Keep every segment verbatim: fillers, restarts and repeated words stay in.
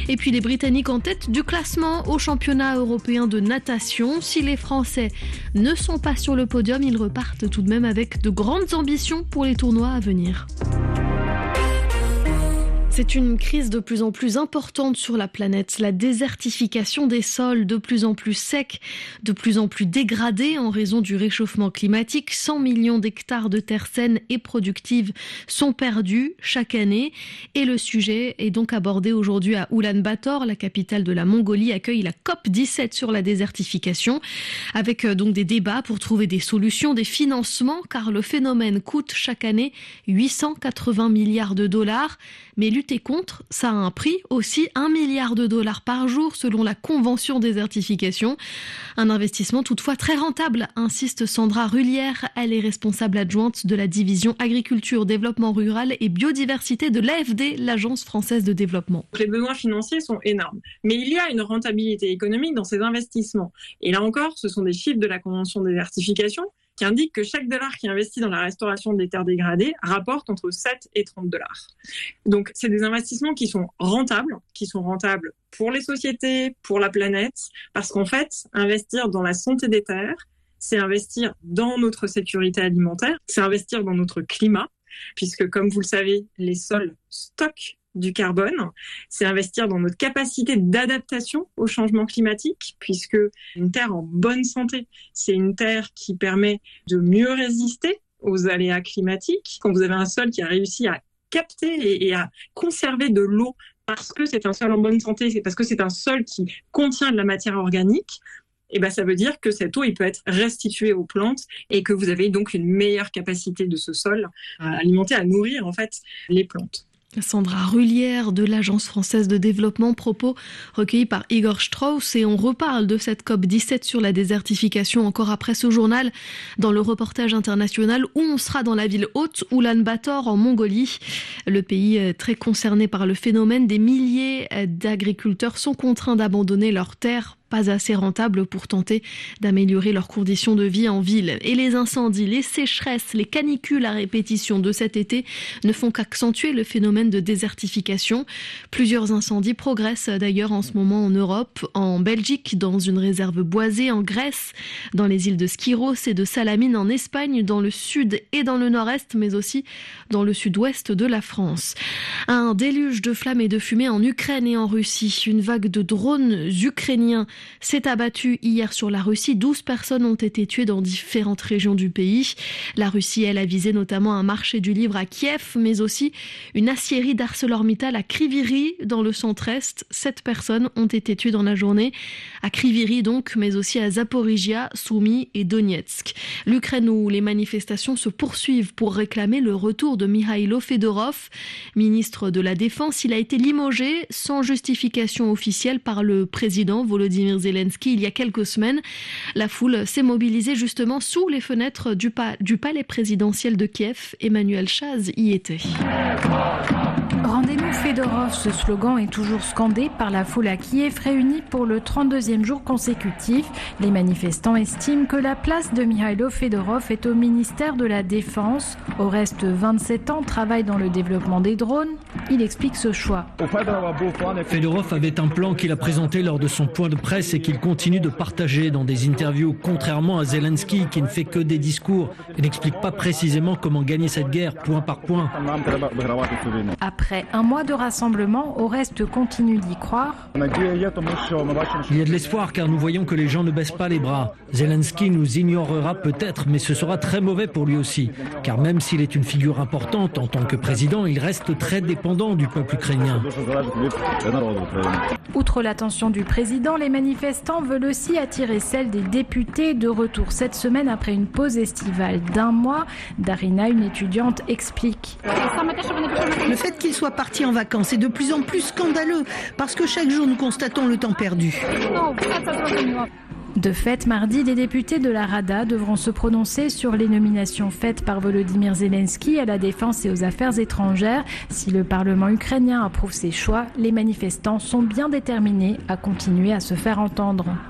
Et puis les Britanniques en tête du classement au championnat européen de natation. Si les Français ne sont pas sur le podium, ils repartent tout de même avec de grandes ambitions pour les tournois à venir. C'est une crise de plus en plus importante sur la planète. La désertification des sols, de plus en plus secs, de plus en plus dégradés en raison du réchauffement climatique. cent millions d'hectares de terres saines et productives sont perdus chaque année. Et le sujet est donc abordé aujourd'hui à Oulan-Bator. La capitale de la Mongolie accueille la COP dix-sept sur la désertification, avec donc des débats pour trouver des solutions, des financements, car le phénomène coûte chaque année huit cent quatre-vingts milliards de dollars. Mais lutter contre, ça a un prix aussi, un milliard de dollars par jour selon la Convention désertification. Un investissement toutefois très rentable, insiste Sandra Rullière. Elle est responsable adjointe de la division agriculture, développement rural et biodiversité de l'A F D, l'Agence française de développement. Les besoins financiers sont énormes, mais il y a une rentabilité économique dans ces investissements. Et là encore, ce sont des chiffres de la Convention désertification qui indique que chaque dollar qui est investi dans la restauration des terres dégradées rapporte entre sept et trente dollars. Donc, c'est des investissements qui sont rentables, qui sont rentables pour les sociétés, pour la planète, parce qu'en fait, investir dans la santé des terres, c'est investir dans notre sécurité alimentaire, c'est investir dans notre climat, puisque comme vous le savez, les sols stockent du carbone, c'est investir dans notre capacité d'adaptation au changement climatique, puisque une terre en bonne santé, c'est une terre qui permet de mieux résister aux aléas climatiques. Quand vous avez un sol qui a réussi à capter et à conserver de l'eau parce que c'est un sol en bonne santé, c'est parce que c'est un sol qui contient de la matière organique, et ben ça veut dire que cette eau il peut être restituée aux plantes et que vous avez donc une meilleure capacité de ce sol à alimenter, à nourrir en fait les plantes. Sandra Rullière de l'Agence française de développement, propos recueillis par Igor Strauss, et on reparle de cette COP dix-sept sur la désertification encore après ce journal dans le reportage international où on sera dans la ville haute Oulan-Bator en Mongolie. Le pays très concerné par le phénomène, des milliers d'agriculteurs sont contraints d'abandonner leurs terres pas assez rentables pour tenter d'améliorer leurs conditions de vie en ville. Et les incendies, les sécheresses, les canicules à répétition de cet été ne font qu'accentuer le phénomène de désertification. Plusieurs incendies progressent d'ailleurs en ce moment en Europe, en Belgique, dans une réserve boisée, en Grèce, dans les îles de Skyros et de Salamine, en Espagne, dans le sud et dans le nord-est, mais aussi dans le sud-ouest de la France. Un déluge de flammes et de fumée en Ukraine et en Russie. Une vague de drones ukrainiens s'est abattue hier sur la Russie. douze personnes ont été tuées dans différentes régions du pays. La Russie, elle, a visé notamment un marché du livre à Kiev, mais aussi une aciérie d'ArcelorMittal à Kryvyi, dans le centre-est. Sept personnes ont été tuées dans la journée, à Kryvyi donc, mais aussi à Zaporizhia, Soumy et Donetsk. L'Ukraine, où les manifestations se poursuivent pour réclamer le retour de Mikhailo Fedorov, ministre de la Défense. Il a été limogé sans justification officielle par le président Volodymyr Zelensky il y a quelques semaines. La foule s'est mobilisée justement sous les fenêtres du, pa- du palais présidentiel de Kiev. Emmanuel Chaz y était. Rendez-nous Fedorov, ce slogan est toujours scandé par la foule à Kiev, réunie pour le trente-deuxième jour consécutif. Les manifestants estiment que la place de Mikhailo Fedorov est au ministère de la Défense. Au reste, vingt-sept ans, travaille dans le développement des drones. Il explique ce choix. Fedorov avait un plan qu'il a présenté lors de son point de presse et qu'il continue de partager dans des interviews, contrairement à Zelensky qui ne fait que des discours et n'explique pas précisément comment gagner cette guerre point par point. Après un mois de rassemblement, Oreste continue d'y croire. Il y a de l'espoir car nous voyons que les gens ne baissent pas les bras. Zelensky nous ignorera peut-être, mais ce sera très mauvais pour lui aussi. Car même s'il est une figure importante en tant que président, il reste très dépendant du peuple ukrainien. Outre l'attention du président, les manifestants veulent aussi attirer celle des députés, de retour cette semaine après une pause estivale d'un mois. Darina, une étudiante, explique. Le fait qu'ils soient partis en vacances est de plus en plus scandaleux parce que chaque jour nous constatons le temps perdu. De fait, mardi, les députés de la Rada devront se prononcer sur les nominations faites par Volodymyr Zelensky à la Défense et aux Affaires étrangères. Si le Parlement ukrainien approuve ces choix, les manifestants sont bien déterminés à continuer à se faire entendre.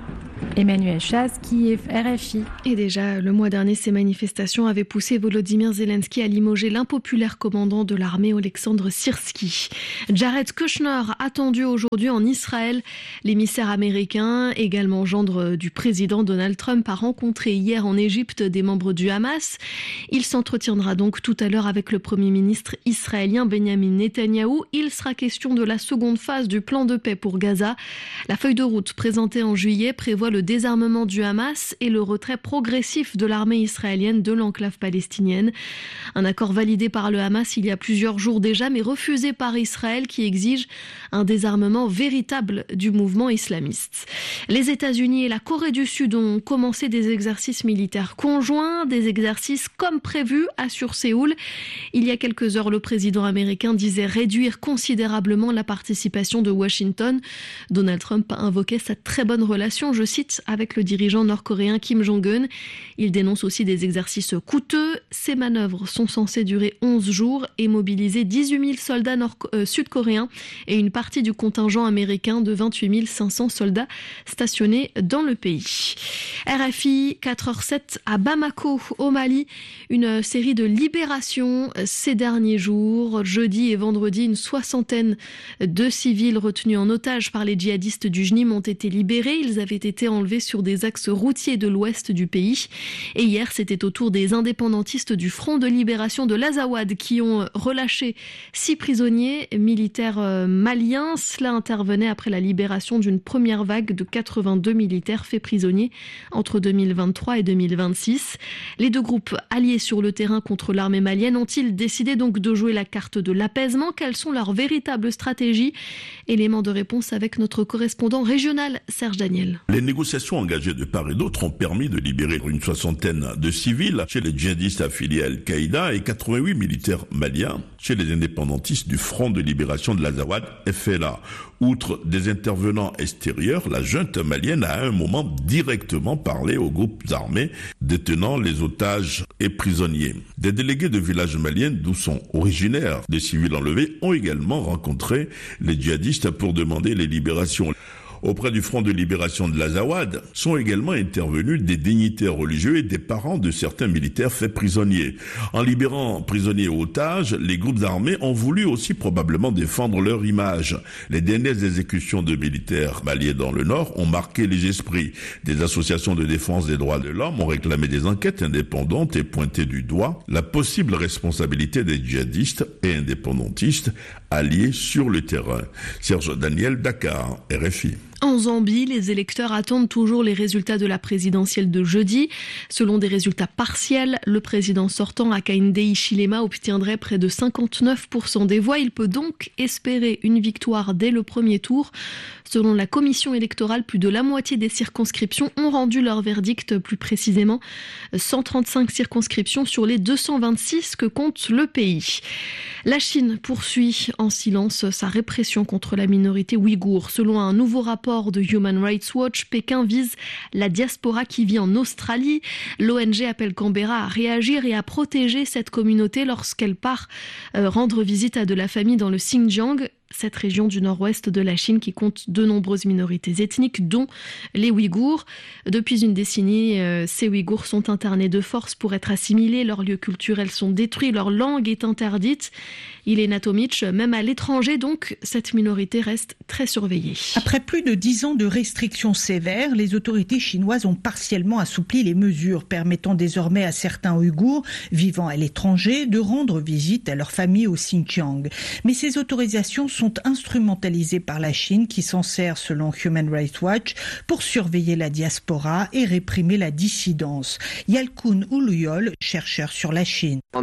Emmanuel Chasse, Kiev, R F I. Et déjà, le mois dernier, ces manifestations avaient poussé Volodymyr Zelensky à limoger l'impopulaire commandant de l'armée, Oleksandr Syrski. Jared Kushner, attendu aujourd'hui en Israël. L'émissaire américain, également gendre du président Donald Trump, a rencontré hier en Égypte des membres du Hamas. Il s'entretiendra donc tout à l'heure avec le Premier ministre israélien Benjamin Netanyahou. Il sera question de la seconde phase du plan de paix pour Gaza. La feuille de route présentée en juillet prévoit le désarmement du Hamas et le retrait progressif de l'armée israélienne de l'enclave palestinienne. Un accord validé par le Hamas il y a plusieurs jours déjà, mais refusé par Israël qui exige un désarmement véritable du mouvement islamiste. Les États-Unis et la Corée du Sud ont commencé des exercices militaires conjoints, des exercices comme prévu, assure Séoul. Il y a quelques heures, le président américain disait réduire considérablement la participation de Washington. Donald Trump a invoqué cette très bonne relation, je cite, avec le dirigeant nord-coréen Kim Jong-un. Il dénonce aussi des exercices coûteux. Ces manœuvres sont censées durer onze jours et mobiliser dix-huit mille soldats nord- euh, sud-coréens et une partie du contingent américain de vingt-huit mille cinq cents soldats stationnés dans le pays. R F I quatre heures sept à Bamako, au Mali. Une série de libérations ces derniers jours. Jeudi et vendredi, une soixantaine de civils retenus en otage par les djihadistes du J N I M ont été libérés. Ils avaient été enlevés sur des axes routiers de l'ouest du pays. Et hier, c'était au tour des indépendantistes du Front de libération de l'Azawad qui ont relâché six prisonniers militaires maliens. Cela intervenait après la libération d'une première vague de quatre-vingt-deux militaires faits prisonniers entre deux mille vingt-trois et deux mille vingt-six. Les deux groupes alliés sur le terrain contre l'armée malienne ont-ils décidé donc de jouer la carte de l'apaisement? Quelles sont leurs véritables stratégies? Élément de réponse avec notre correspondant régional, Serge Daniel. Les négociations engagées de part et d'autre ont permis de libérer une soixantaine de civils chez les djihadistes affiliés à Al-Qaïda et quatre-vingt-huit militaires maliens chez les indépendantistes du Front de libération de l'Azawad, F L A. Outre des intervenants extérieurs, la junte malienne a à un moment directement parlé aux groupes armés détenant les otages et prisonniers. Des délégués de villages maliens, d'où sont originaires des civils enlevés, ont également rencontré les djihadistes pour demander les libérations. Auprès du Front de libération de l'Azawad sont également intervenus des dignitaires religieux et des parents de certains militaires faits prisonniers. En libérant prisonniers et otages, les groupes armés ont voulu aussi probablement défendre leur image. Les dernières exécutions de militaires maliens dans le Nord ont marqué les esprits. Des associations de défense des droits de l'homme ont réclamé des enquêtes indépendantes et pointé du doigt la possible responsabilité des djihadistes et indépendantistes alliés sur le terrain. Serge Daniel, Dakar, R F I. En Zambie, les électeurs attendent toujours les résultats de la présidentielle de jeudi. Selon des résultats partiels, le président sortant, Hakainde Hichilema, obtiendrait près de cinquante-neuf pour cent des voix. Il peut donc espérer une victoire dès le premier tour. Selon la commission électorale, plus de la moitié des circonscriptions ont rendu leur verdict, plus précisément cent trente-cinq circonscriptions sur les deux cent vingt-six que compte le pays. La Chine poursuit en silence sa répression contre la minorité ouïghour. Selon un nouveau rapport de Human Rights Watch, Pékin vise la diaspora qui vit en Australie. L'O N G appelle Canberra à réagir et à protéger cette communauté lorsqu'elle part euh, rendre visite à de la famille dans le Xinjiang, cette région du nord-ouest de la Chine qui compte de nombreuses minorités ethniques, dont les Ouïghours. Depuis une décennie, euh, ces Ouïghours sont internés de force pour être assimilés, leurs lieux culturels sont détruits, leur langue est interdite. Il est Natomich, même à l'étranger, donc cette minorité reste très surveillée. Après plus de dix ans de restrictions sévères, les autorités chinoises ont partiellement assoupli les mesures permettant désormais à certains Ouïghours vivant à l'étranger de rendre visite à leur famille au Xinjiang. Mais ces autorisations sont instrumentalisées par la Chine qui s'en sert, selon Human Rights Watch, pour surveiller la diaspora et réprimer la dissidence. Yalkun Uluyol, chercheur sur la Chine. Un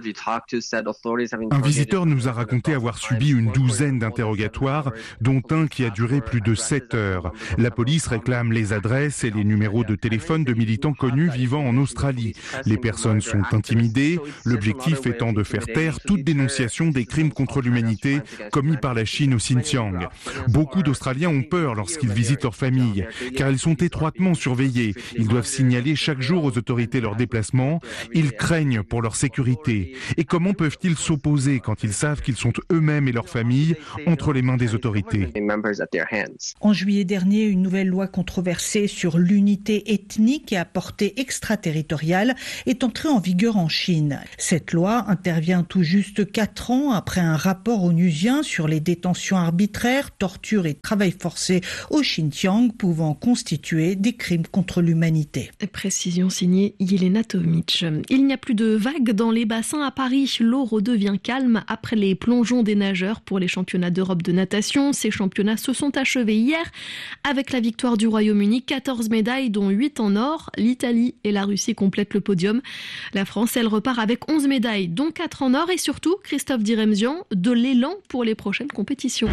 visiteur nous a raconté avoir subi une douzaine d'interrogatoires, dont un qui a duré plus de sept heures. La police réclame les adresses et les numéros de téléphone de militants connus vivant en Australie. Les personnes sont intimidées, l'objectif étant de faire taire toute dénonciation des crimes contre l'humanité commis par la Chine au Xinjiang. Beaucoup d'Australiens ont peur lorsqu'ils visitent leur famille, car ils sont étroitement surveillés. Ils doivent signaler chaque jour aux autorités leurs déplacements. Ils craignent pour leur sécurité. Et comment peuvent-ils s'opposer quand ils savent qu'ils sont eux-mêmes et leur famille entre les mains des autorités? En juillet dernier, une nouvelle loi controversée sur l'unité ethnique et à portée extraterritoriale est entrée en vigueur en Chine. Cette loi intervient tout juste quatre ans après un rapport onusien sur les détentions arbitraires, tortures et travail forcé au Xinjiang pouvant constituer des crimes contre l'humanité. Précision signée Yelena Tomic. Il n'y a plus de vagues dans les bassins à Paris. L'eau redevient calme après les plongeons des nageurs pour les championnats d'Europe de natation. Ces championnats se sont achevés hier avec la victoire du Royaume-Uni, quatorze médailles dont huit en or. L'Italie et la Russie complètent le podium. La France, elle repart avec onze médailles dont quatre en or et surtout, Christophe Diremzian, de l'élan pour les prochaines compétitions.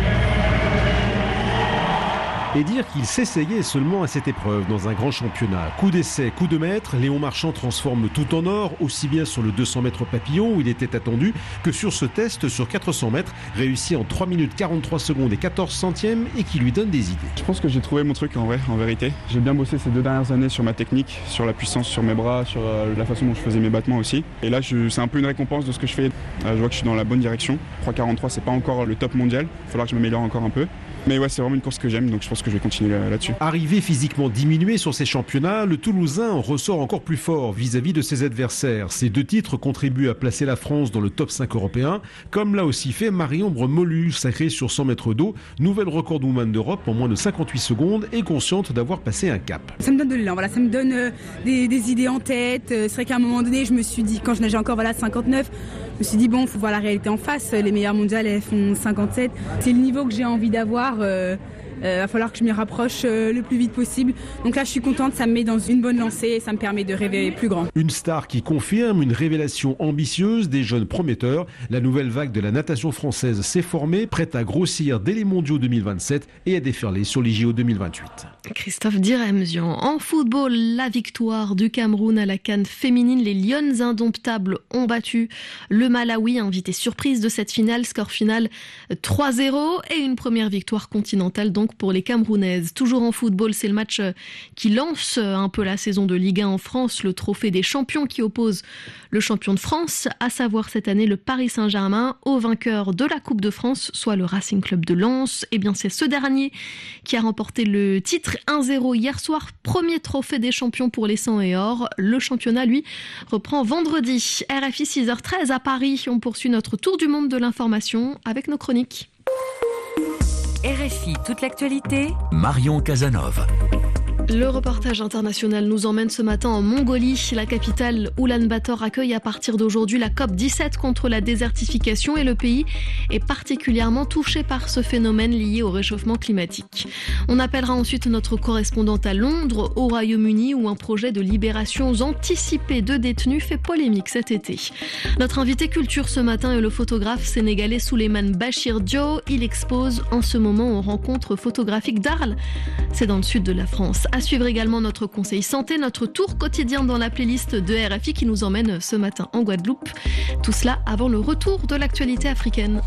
Et dire qu'il s'essayait seulement à cette épreuve dans un grand championnat. Coup d'essai, coup de maître, Léon Marchand transforme tout en or, aussi bien sur le deux cents mètres papillon où il était attendu, que sur ce test sur quatre cents mètres, réussi en trois minutes quarante-trois secondes et quatorze centièmes et qui lui donne des idées. Je pense que j'ai trouvé mon truc en vrai, en vérité. J'ai bien bossé ces deux dernières années sur ma technique, sur la puissance sur mes bras, sur euh, la façon dont je faisais mes battements aussi. Et là, je, c'est un peu une récompense de ce que je fais. Euh, je vois que je suis dans la bonne direction. trois quarante-trois, c'est pas encore le top mondial. Il va falloir que je m'améliore encore un peu. Mais ouais, c'est vraiment une course que j'aime, donc je pense que je vais continuer là-dessus. Arrivé physiquement diminué sur ces championnats, le Toulousain en ressort encore plus fort vis-à-vis de ses adversaires. Ces deux titres contribuent à placer la France dans le top cinq européen, comme l'a aussi fait Marie-Ombre Molu, sacrée sur cent mètres d'eau, nouvelle record woman d'Europe en moins de cinquante-huit secondes et consciente d'avoir passé un cap. Ça me donne de l'élan, voilà, ça me donne euh, des, des idées en tête. C'est vrai qu'à un moment donné, je me suis dit, quand je nageais encore voilà, cinquante-neuf, je me suis dit, bon, il faut voir la réalité en face. Les meilleures mondiales, elles font cinquante-sept. C'est le niveau que j'ai envie d'avoir. Euh, euh, va falloir que je m'y rapproche euh, le plus vite possible. Donc là, je suis contente, ça me met dans une bonne lancée et ça me permet de rêver plus grand. Une star qui confirme une révélation ambitieuse des jeunes prometteurs. La nouvelle vague de la natation française s'est formée, prête à grossir dès les mondiaux deux mille vingt-sept et à déferler sur les J O deux mille vingt-huit. Christophe Diremzian. En football, la victoire du Cameroun à la CAN féminine. Les Lionnes indomptables ont battu le Malawi, invité surprise de cette finale. Score final trois zéro et une première victoire continentale donc pour les Camerounaises. Toujours en football, c'est le match qui lance un peu la saison de Ligue un en France, le trophée des champions qui oppose le champion de France, à savoir cette année le Paris Saint-Germain, au vainqueur de la Coupe de France, soit le Racing Club de Lens. Et bien c'est ce dernier qui a remporté le titre un zéro hier soir, premier trophée des champions pour les cent et or. Le championnat, lui, reprend vendredi. R F I six heures treize à Paris. On poursuit notre tour du monde de l'information avec nos chroniques. R F I, toute l'actualité. Marion Casanov. Le reportage international nous emmène ce matin en Mongolie. La capitale Oulan-Bator accueille à partir d'aujourd'hui la COP dix-sept contre la désertification et le pays est particulièrement touché par ce phénomène lié au réchauffement climatique. On appellera ensuite notre correspondante à Londres, au Royaume-Uni, où un projet de libération anticipée de détenus fait polémique cet été. Notre invité culture ce matin est le photographe sénégalais Souleymane Bachir Dio. Il expose en ce moment aux rencontres photographiques d'Arles. C'est dans le sud de la France. À suivre également notre conseil santé, notre tour quotidien dans la playlist de R F I qui nous emmène ce matin en Guadeloupe. Tout cela avant le retour de l'actualité africaine.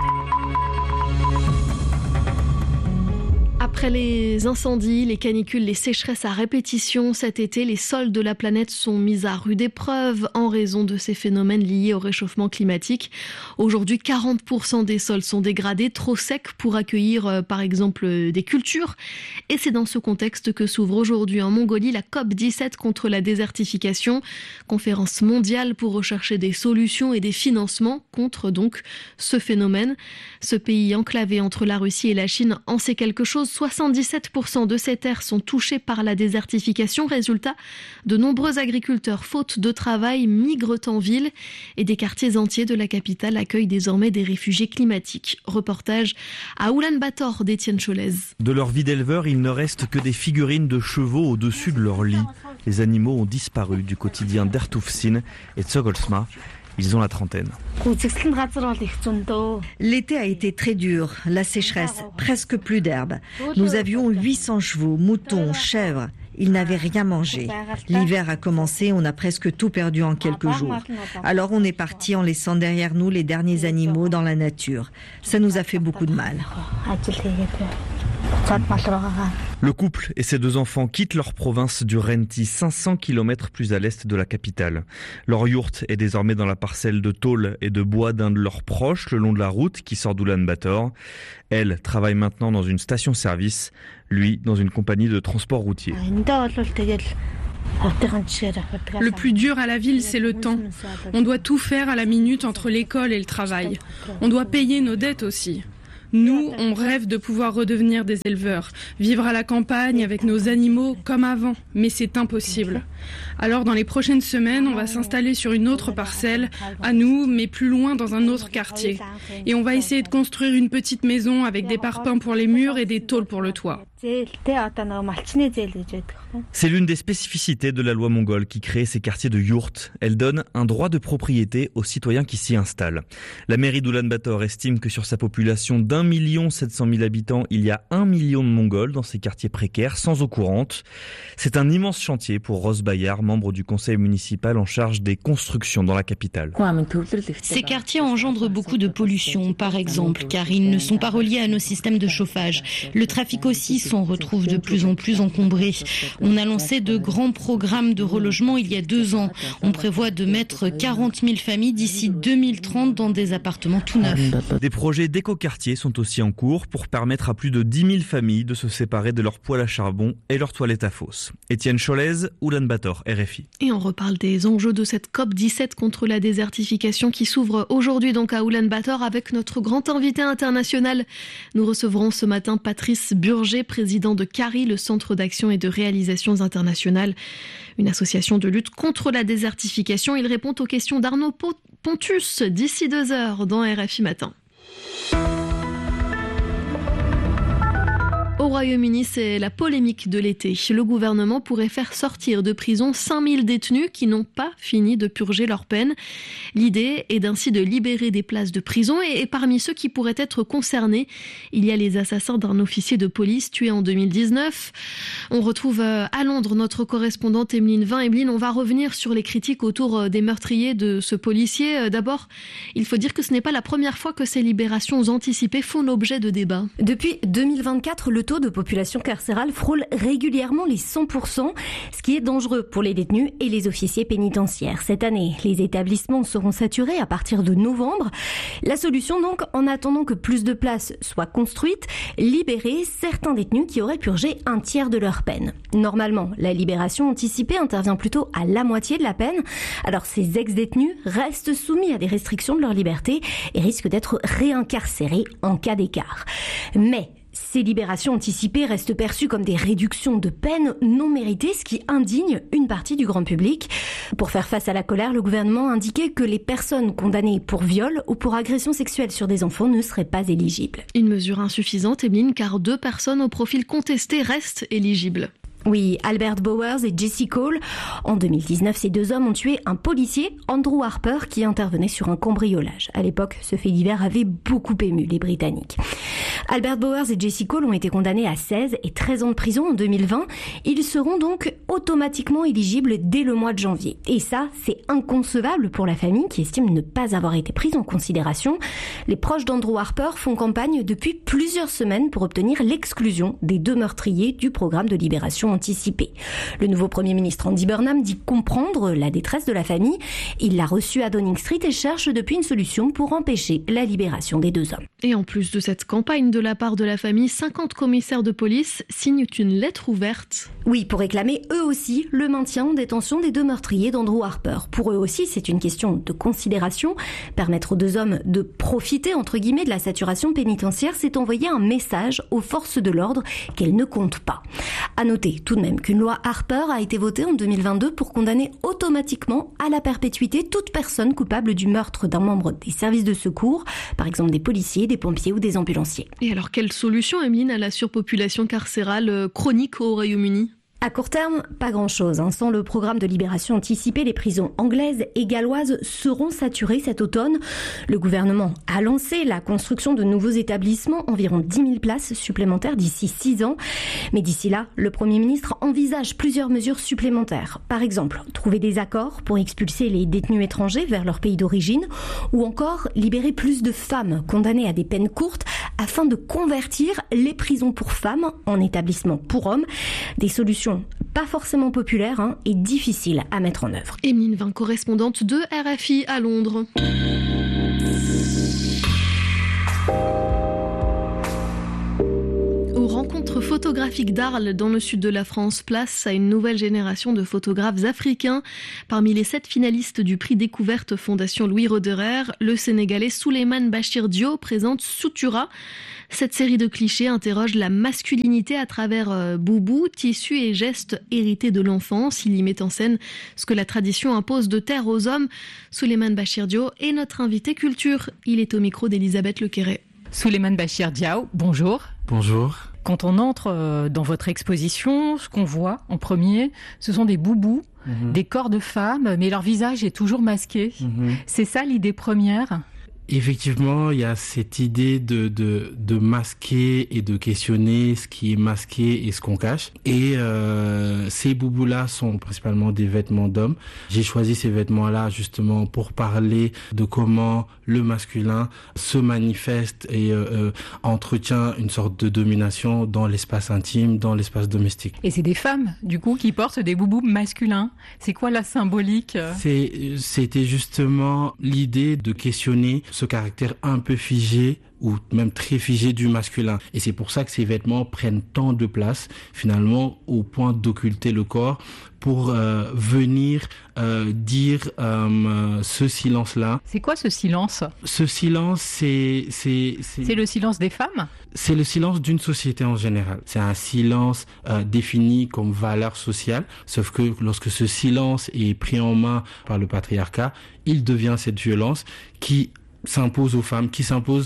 Après les incendies, les canicules, les sécheresses à répétition, cet été, les sols de la planète sont mis à rude épreuve en raison de ces phénomènes liés au réchauffement climatique. Aujourd'hui, quarante pour cent des sols sont dégradés, trop secs pour accueillir, euh, par exemple, des cultures. Et c'est dans ce contexte que s'ouvre aujourd'hui en Mongolie la COP dix-sept contre la désertification, conférence mondiale pour rechercher des solutions et des financements contre donc ce phénomène. Ce pays enclavé entre la Russie et la Chine en sait quelque chose. soixante-dix-sept pour cent de ces terres sont touchées par la désertification. Résultat, de nombreux agriculteurs, faute de travail, migrent en ville et des quartiers entiers de la capitale accueillent désormais des réfugiés climatiques. Reportage à Oulan-Bator d'Étienne Cholez. De leur vie d'éleveur, il ne reste que des figurines de chevaux au-dessus de leur lit. Les animaux ont disparu du quotidien d'Ertoufsine et Tsogolsma. Ils ont la trentaine. L'été a été très dur, la sécheresse, presque plus d'herbe. Nous avions huit cents chevaux, moutons, chèvres. Ils n'avaient rien mangé. L'hiver a commencé, on a presque tout perdu en quelques jours. Alors on est parti en laissant derrière nous les derniers animaux dans la nature. Ça nous a fait beaucoup de mal. Le couple et ses deux enfants quittent leur province du Renti, cinq cents kilomètres plus à l'est de la capitale. Leur yourte est désormais dans la parcelle de tôle et de bois d'un de leurs proches le long de la route qui sort d'Oulan-Bator. Elle travaille maintenant dans une station-service, lui dans une compagnie de transport routier. Le plus dur à la ville, c'est le temps. On doit tout faire à la minute entre l'école et le travail. On doit payer nos dettes aussi. Nous, on rêve de pouvoir redevenir des éleveurs, vivre à la campagne avec nos animaux comme avant, mais c'est impossible. Alors dans les prochaines semaines, on va s'installer sur une autre parcelle, à nous, mais plus loin dans un autre quartier. Et on va essayer de construire une petite maison avec des parpaings pour les murs et des tôles pour le toit. C'est l'une des spécificités de la loi mongole qui crée ces quartiers de yourtes. Elle donne un droit de propriété aux citoyens qui s'y installent. La mairie d'Oulan-Bator estime que sur sa population d'un million sept cent mille habitants, il y a un million de Mongols dans ces quartiers précaires, sans eau courante. C'est un immense chantier pour Rose Bayar, membre du conseil municipal en charge des constructions dans la capitale. Ces quartiers engendrent beaucoup de pollution, par exemple, car ils ne sont pas reliés à nos systèmes de chauffage. Le trafic aussi s'en retrouve de plus en plus encombré. On a lancé de grands programmes de relogement il y a deux ans. On prévoit de mettre quarante mille familles d'ici deux mille trente dans des appartements tout neufs. Des projets d'éco-quartiers sont aussi en cours pour permettre à plus de dix mille familles de se séparer de leur poêle à charbon et leur toilette à fosse. Étienne Cholez, Oulan-Bator, R F I. Et on reparle des enjeux de cette COP dix-sept contre la désertification qui s'ouvre aujourd'hui donc à Oulan-Bator avec notre grand invité international. Nous recevrons ce matin Patrice Burger, président de CARI, le Centre d'action et de réalisation internationales, une association de lutte contre la désertification. Il répond aux questions d'Arnaud Pontus d'ici deux heures dans R F I Matin. Au Royaume-Uni, c'est la polémique de l'été. Le gouvernement pourrait faire sortir de prison cinq mille détenus qui n'ont pas fini de purger leur peine. L'idée est ainsi de libérer des places de prison et parmi ceux qui pourraient être concernés, il y a les assassins d'un officier de police tué en deux mille dix-neuf. On retrouve à Londres notre correspondante Emeline Vin. Emeline, on va revenir sur les critiques autour des meurtriers de ce policier. D'abord, il faut dire que ce n'est pas la première fois que ces libérations anticipées font l'objet de débats. Depuis deux mille vingt-quatre, le taux de population carcérale frôle régulièrement les cent pour cent, ce qui est dangereux pour les détenus et les officiers pénitentiaires. Cette année, les établissements seront saturés à partir de novembre. La solution donc, en attendant que plus de places soient construites, libérer certains détenus qui auraient purgé un tiers de leur peine. Normalement, la libération anticipée intervient plutôt à la moitié de la peine. Alors ces ex-détenus restent soumis à des restrictions de leur liberté et risquent d'être réincarcérés en cas d'écart. Mais ces libérations anticipées restent perçues comme des réductions de peine non méritées, ce qui indigne une partie du grand public. Pour faire face à la colère, le gouvernement a indiqué que les personnes condamnées pour viol ou pour agression sexuelle sur des enfants ne seraient pas éligibles. Une mesure insuffisante, Emeline, car deux personnes au profil contesté restent éligibles. Oui, Albert Bowers et Jesse Cole. En deux mille dix-neuf, ces deux hommes ont tué un policier, Andrew Harper, qui intervenait sur un cambriolage. À l'époque, ce fait divers avait beaucoup ému les Britanniques. Albert Bowers et Jesse Cole ont été condamnés à seize et treize ans de prison en deux mille vingt. Ils seront donc automatiquement éligibles dès le mois de janvier. Et ça, c'est inconcevable pour la famille qui estime ne pas avoir été prise en considération. Les proches d'Andrew Harper font campagne depuis plusieurs semaines pour obtenir l'exclusion des deux meurtriers du programme de libération anticipée. Le nouveau Premier ministre Andy Burnham dit comprendre la détresse de la famille. Il l'a reçu à Downing Street et cherche depuis une solution pour empêcher la libération des deux hommes. Et en plus de cette campagne de la part de la famille, cinquante commissaires de police signent une lettre ouverte. Oui, pour réclamer eux aussi le maintien en détention des deux meurtriers d'Andrew Harper. Pour eux aussi, c'est une question de considération. Permettre aux deux hommes de profiter, entre guillemets, de la saturation pénitentiaire, c'est envoyer un message aux forces de l'ordre qu'elles ne comptent pas. À noter tout de même qu'une loi Harper a été votée en deux mille vingt-deux pour condamner automatiquement à la perpétuité toute personne coupable du meurtre d'un membre des services de secours, par exemple des policiers, des pompiers ou des ambulanciers. Et alors, quelle solution, Emeline, à la surpopulation carcérale chronique au Royaume-Uni ? À court terme, pas grand-chose. Hein. Sans le programme de libération anticipée, les prisons anglaises et galloises seront saturées cet automne. Le gouvernement a lancé la construction de nouveaux établissements, environ dix mille places supplémentaires d'ici six ans. Mais d'ici là, le Premier ministre envisage plusieurs mesures supplémentaires. Par exemple, trouver des accords pour expulser les détenus étrangers vers leur pays d'origine, ou encore libérer plus de femmes condamnées à des peines courtes afin de convertir les prisons pour femmes en établissements pour hommes. Des solutions pas forcément populaires hein, et difficiles à mettre en œuvre. Emeline Vin, correspondante de R F I à Londres. Aux rencontres photographiques d'Arles dans le sud de la France, place à une nouvelle génération de photographes africains. Parmi les sept finalistes du prix Découverte Fondation Louis Roederer, le Sénégalais Souleymane Bachir Diop présente Sutura. Cette série de clichés interroge la masculinité à travers euh, boubou, tissus et gestes hérités de l'enfance. Il y met en scène ce que la tradition impose de taire aux hommes. Souleymane Bachir Diop est notre invité culture. Il est au micro d'Elisabeth Lequeret. Souleymane Bachir Diop, bonjour. Bonjour. Quand on entre dans votre exposition, ce qu'on voit en premier, ce sont des boubous, mmh. des corps de femmes, mais leur visage est toujours masqué. Mmh. C'est ça l'idée première ? Effectivement, il y a cette idée de, de, de masquer et de questionner ce qui est masqué et ce qu'on cache. Et euh, ces boubous-là sont principalement des vêtements d'hommes. J'ai choisi ces vêtements-là justement pour parler de comment le masculin se manifeste et euh, euh, entretient une sorte de domination dans l'espace intime, dans l'espace domestique. Et c'est des femmes, du coup, qui portent des boubous masculins. C'est quoi la symbolique ? C'est, c'était justement l'idée de questionner ce caractère un peu figé ou même très figé du masculin. Et c'est pour ça que ces vêtements prennent tant de place, finalement, au point d'occulter le corps pour euh, venir euh, dire euh, ce silence-là. C'est quoi ce silence ? Ce silence, c'est... C'est, c'est... c'est le silence des femmes ? C'est le silence d'une société en général. C'est un silence euh, défini comme valeur sociale, sauf que lorsque ce silence est pris en main par le patriarcat, il devient cette violence qui s'impose aux femmes, qui s'impose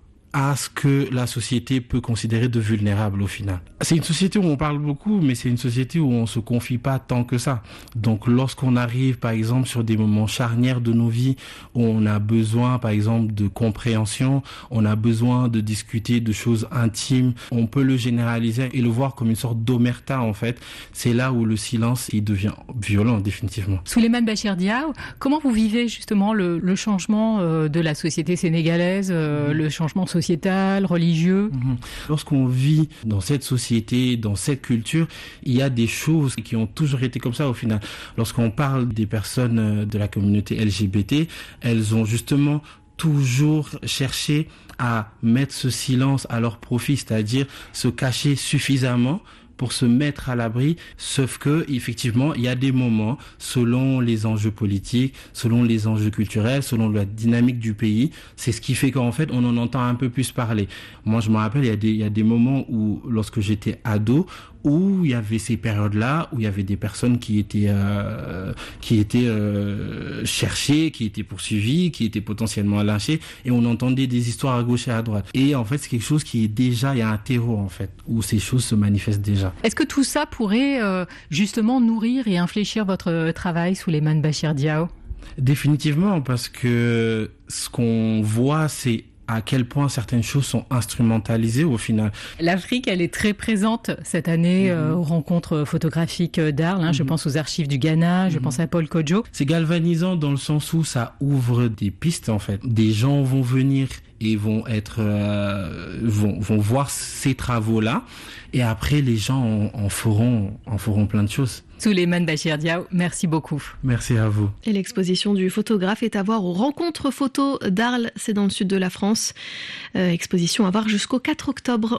à ce que la société peut considérer de vulnérable au final. C'est une société où on parle beaucoup, mais c'est une société où on se confie pas tant que ça. Donc lorsqu'on arrive par exemple sur des moments charnières de nos vies, où on a besoin par exemple de compréhension, on a besoin de discuter de choses intimes, on peut le généraliser et le voir comme une sorte d'omerta en fait. C'est là où le silence il devient violent définitivement. Souleymane Bachir Diop, comment vous vivez justement le, le changement euh, de la société sénégalaise, euh, mmh. le changement social sociétal, religieux. Mmh. Lorsqu'on vit dans cette société, dans cette culture, il y a des choses qui ont toujours été comme ça au final. Lorsqu'on parle des personnes de la communauté L G B T, elles ont justement toujours cherché à mettre ce silence à leur profit, c'est-à-dire se cacher suffisamment pour se mettre à l'abri, sauf que effectivement il y a des moments, selon les enjeux politiques, selon les enjeux culturels, selon la dynamique du pays, c'est ce qui fait qu'en fait on en entend un peu plus parler. Moi je me rappelle, il y a des, il y a des moments où lorsque j'étais ado, où il y avait ces périodes-là, où il y avait des personnes qui étaient euh, qui étaient euh, cherchées, qui étaient poursuivies, qui étaient potentiellement lynchées, et on entendait des histoires à gauche et à droite. Et en fait, c'est quelque chose qui est déjà, il y a un terreau en fait, où ces choses se manifestent déjà. Est-ce que tout ça pourrait euh, justement nourrir et infléchir votre travail, Souleymane Bachir Diop ? Définitivement, parce que ce qu'on voit, c'est à quel point certaines choses sont instrumentalisées au final. L'Afrique, elle est très présente cette année mmh. euh, aux rencontres photographiques d'Arles. Hein. Mmh. Je pense aux archives du Ghana, mmh. je pense à Paul Kodjo. C'est galvanisant dans le sens où ça ouvre des pistes en fait. Des gens vont venir et vont être euh, vont vont voir ces travaux-là et après les gens en, en feront en feront plein de choses. Souleymane Bachir Diop, merci beaucoup. Merci à vous. Et l'exposition du photographe est à voir aux rencontres photos d'Arles, c'est dans le sud de la France. Euh, exposition à voir jusqu'au quatre octobre.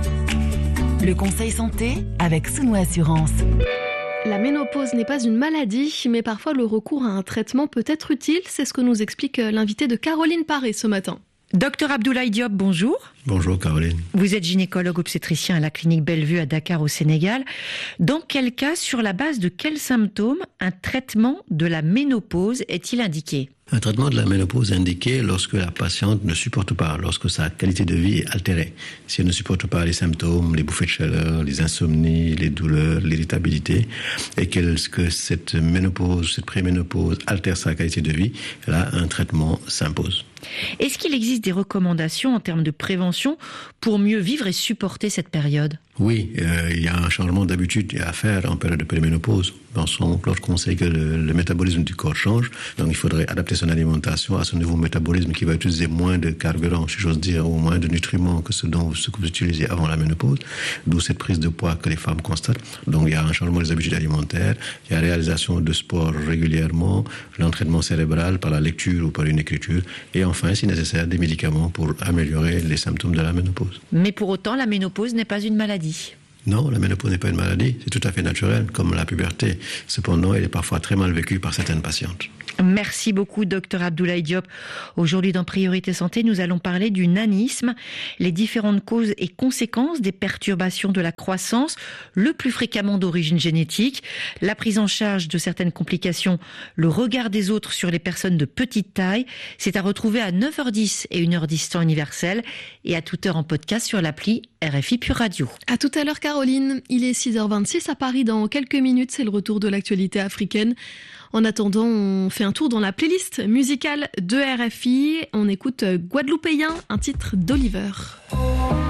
Le conseil santé avec Souno Assurance. La ménopause n'est pas une maladie, mais parfois le recours à un traitement peut être utile. C'est ce que nous explique l'invité de Caroline Paré ce matin. Docteur Abdoulaye Diop, bonjour. Bonjour Caroline. Vous êtes gynécologue obstétricien à la clinique Bellevue à Dakar au Sénégal. Dans quel cas, sur la base de quels symptômes, un traitement de la ménopause est-il indiqué ? Un traitement de la ménopause est indiqué lorsque la patiente ne supporte pas, lorsque sa qualité de vie est altérée. Si elle ne supporte pas les symptômes, les bouffées de chaleur, les insomnies, les douleurs, l'irritabilité, et que cette ménopause, cette préménopause altère sa qualité de vie, là, un traitement s'impose. Est-ce qu'il existe des recommandations en termes de prévention pour mieux vivre et supporter cette période ? Oui, euh, il y a un changement d'habitude à faire en période de péménopause. Dans son lorsqu'on sait que le, le métabolisme du corps change, donc il faudrait adapter son alimentation à ce nouveau métabolisme qui va utiliser moins de carburant, si j'ose dire, ou moins de nutriments que ce, dont, ce que vous utilisez avant la ménopause, d'où cette prise de poids que les femmes constatent. Donc il y a un changement des habitudes alimentaires, il y a la réalisation de sport régulièrement, l'entraînement cérébral par la lecture ou par une écriture, et enfin, si nécessaire, des médicaments pour améliorer les symptômes de la ménopause. Mais pour autant, la ménopause n'est pas une maladie. Non, la ménopause n'est pas une maladie, c'est tout à fait naturel, comme la puberté. Cependant, elle est parfois très mal vécue par certaines patientes. Merci beaucoup, docteur Abdoulaye Diop. Aujourd'hui, dans Priorité Santé, nous allons parler du nanisme, les différentes causes et conséquences des perturbations de la croissance, le plus fréquemment d'origine génétique, la prise en charge de certaines complications, le regard des autres sur les personnes de petite taille. C'est à retrouver à neuf heures dix et une heure dix temps universel et à toute heure en podcast sur l'appli R F I Pure Radio. À tout à l'heure, Caroline. Il est six heures vingt-six à Paris. Dans quelques minutes, c'est le retour de l'actualité africaine. En attendant, on fait un tour dans la playlist musicale de R F I. On écoute Guadeloupéen, un titre d'Oliver.